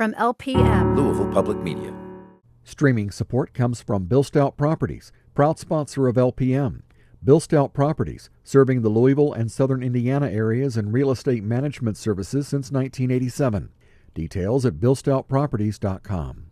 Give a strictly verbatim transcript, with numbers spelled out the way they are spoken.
from L P M, Louisville Public Media. Streaming support comes from Bill Stout Properties, proud sponsor of L P M. Bill Stout Properties, serving the Louisville and southern Indiana areas in real estate management services since nineteen eighty-seven. Details at bill stout properties dot com.